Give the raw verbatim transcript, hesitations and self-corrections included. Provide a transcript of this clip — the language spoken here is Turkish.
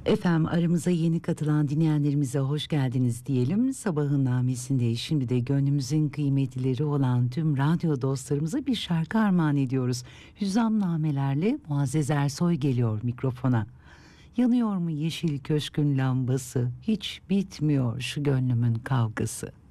Efendim aramıza yeni katılan dinleyenlerimize hoş geldiniz diyelim. Sabahın namisindeyiz. Şimdi de gönlümüzün kıymetlileri olan tüm radyo dostlarımıza bir şarkı armağan ediyoruz. Hüzzam namelerle Muazzez Ersoy geliyor mikrofona. Yanıyor mu yeşil köşkün lambası, hiç bitmiyor şu gönlümün kavgası.